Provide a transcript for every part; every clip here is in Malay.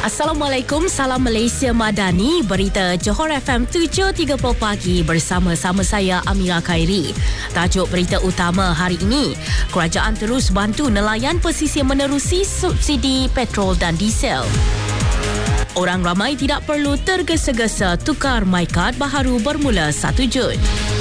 Assalamualaikum, salam Malaysia Madani. Berita Johor FM 7.30 pagi bersama saya Amira Khairi. Tajuk berita utama hari ini, kerajaan terus bantu nelayan pesisir menerusi subsidi petrol dan diesel. Orang ramai tidak perlu tergesa-gesa tukar MyKad baharu bermula 1 Jun.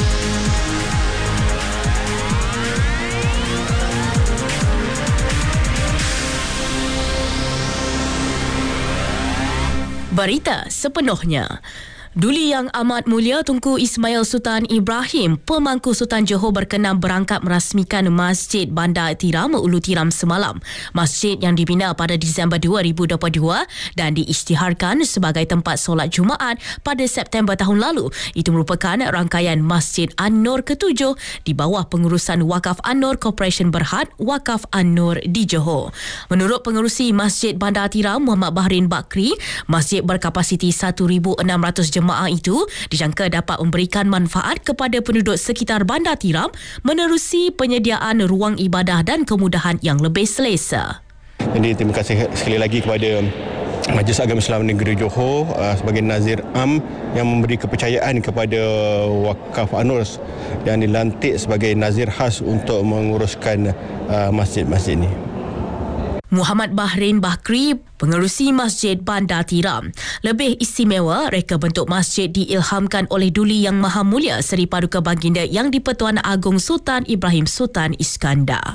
Berita sepenuhnya. Duli Yang Amat Mulia Tunku Ismail Sultan Ibrahim, Pemangku Sultan Johor berkenan berangkat merasmikan Masjid Bandar Tiram Ulu Tiram semalam. Masjid yang dibina pada Disember 2022 dan diisytiharkan sebagai tempat solat Jumaat pada September tahun lalu. Itu merupakan rangkaian Masjid An-Nur ke-7 di bawah pengurusan Wakaf An-Nur Corporation Berhad Wakaf An-Nur di Johor. Menurut pengerusi Masjid Bandar Tiram Muhammad Bahrin Bakri, masjid berkapasiti 1,600 jemaah itu dijangka dapat memberikan manfaat kepada penduduk sekitar Bandar Tiram menerusi penyediaan ruang ibadah dan kemudahan yang lebih selesa. Jadi terima kasih sekali lagi kepada Majlis Agama Islam Negeri Johor sebagai Nazir Am yang memberi kepercayaan kepada Wakaf An-Nur yang dilantik sebagai Nazir khas untuk menguruskan masjid-masjid ini. Muhammad Bahrin Bakri, pengerusi Masjid Bandar Tiram. Lebih istimewa, reka bentuk masjid diilhamkan oleh Duli Yang Maha Mulia Seri Paduka Baginda Yang di-Pertuan Agong Sultan Ibrahim Sultan Iskandar.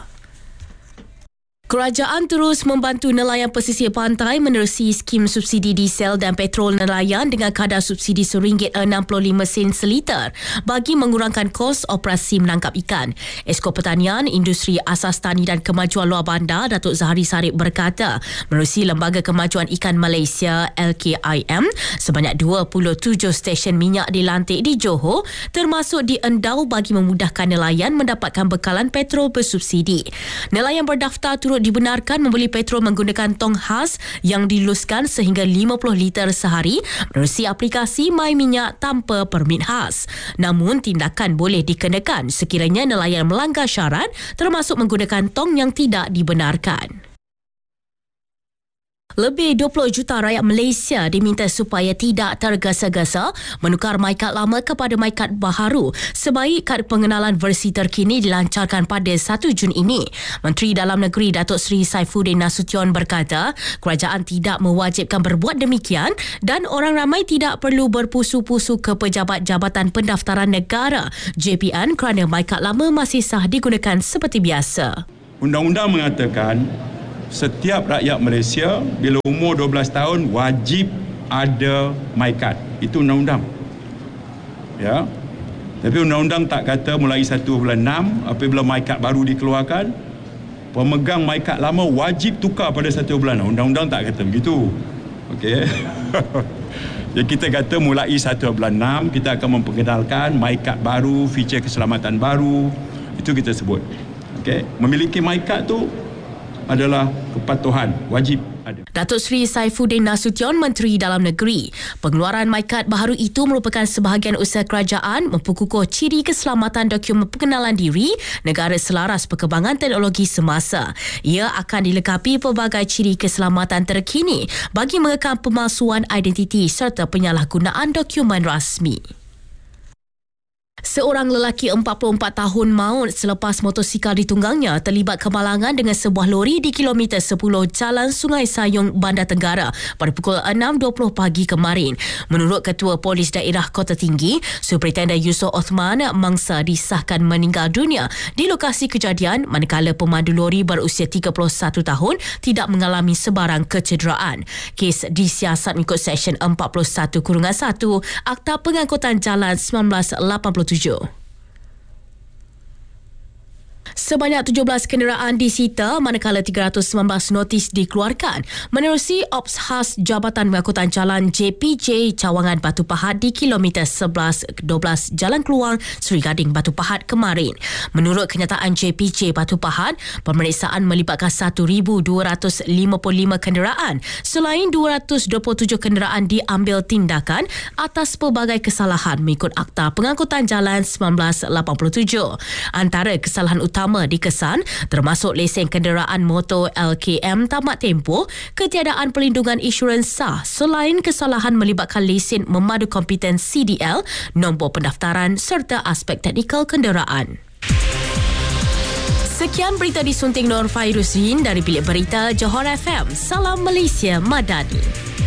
Kerajaan terus membantu nelayan pesisir pantai menerusi skim subsidi diesel dan petrol nelayan dengan kadar subsidi RM1.65 seliter bagi mengurangkan kos operasi menangkap ikan. Esko Pertanian, Industri Asas Tani dan Kemajuan Luar Bandar, Datuk Zahari Sarip berkata, menerusi Lembaga Kemajuan Ikan Malaysia LKIM, sebanyak 27 stesen minyak dilantik di Johor termasuk di Endau bagi memudahkan nelayan mendapatkan bekalan petrol bersubsidi. Nelayan berdaftar turut dibenarkan membeli petrol menggunakan tong khas yang diluluskan sehingga 50 liter sehari menerusi aplikasi My Minyak tanpa permit khas. Namun tindakan boleh dikenakan sekiranya nelayan melanggar syarat termasuk menggunakan tong yang tidak dibenarkan. Lebih 20 juta rakyat Malaysia diminta supaya tidak tergesa-gesa menukar MyKad lama kepada MyKad baharu sebaik kad pengenalan versi terkini dilancarkan pada 1 Jun ini. Menteri Dalam Negeri Datuk Seri Saifuddin Nasution berkata, kerajaan tidak mewajibkan berbuat demikian dan orang ramai tidak perlu berpusu-pusu ke pejabat Jabatan Pendaftaran Negara JPN kerana MyKad lama masih sah digunakan seperti biasa. Undang-undang mengatakan setiap rakyat Malaysia bila umur 12 tahun wajib ada MyKad. Itu undang-undang. Ya. Tapi undang-undang tak kata mulai 1 bulan 6 apabila MyKad baru dikeluarkan, pemegang MyKad lama wajib tukar pada 1 bulan. Undang-undang tak kata begitu. Okey. Jadi kita kata mulai 1 bulan 6 kita akan memperkenalkan MyKad baru, feature keselamatan baru. Itu kita sebut. Okey. Memiliki MyKad tu adalah kepatuhan, wajib ada. Datuk Seri Saifuddin Nasution, Menteri Dalam Negeri. Pengeluaran MyKad baharu itu merupakan sebahagian usaha kerajaan memperkukuh ciri keselamatan dokumen pengenalan diri negara selaras perkembangan teknologi semasa. Ia akan dilengkapi pelbagai ciri keselamatan terkini bagi mengekang pemalsuan identiti serta penyalahgunaan dokumen rasmi. Seorang lelaki 44 tahun maut selepas motosikal ditunggangnya terlibat kemalangan dengan sebuah lori di kilometer 10 Jalan Sungai Sayong, Bandar Tenggara pada pukul 6.20 pagi kemarin. Menurut Ketua Polis Daerah Kota Tinggi, Superintendent Yusof Othman, mangsa disahkan meninggal dunia di lokasi kejadian manakala pemandu lori berusia 31 tahun tidak mengalami sebarang kecederaan. Kes disiasat mengikut Seksyen 41-1 Akta Pengangkutan Jalan 1987. Sebanyak 17 kenderaan disita manakala 319 notis dikeluarkan menerusi Ops Khas Jabatan Pengangkutan Jalan JPJ Cawangan Batu Pahat di kilometer 11-12 Jalan Keluang Seri Gading Batu Pahat kemarin. Menurut kenyataan JPJ Batu Pahat, pemeriksaan melibatkan 1,255 kenderaan selain 227 kenderaan diambil tindakan atas pelbagai kesalahan mengikut Akta Pengangkutan Jalan 1987. Antara kesalahan utama utama dikesan, termasuk lesen kenderaan motor LKM tamat tempoh, ketiadaan pelindungan insurans sah selain kesalahan melibatkan lesen memadu kompeten CDL, nombor pendaftaran serta aspek teknikal kenderaan. Sekian berita disunting Nur Fairuzdin dari Bilik Berita Johor FM. Salam Malaysia Madani.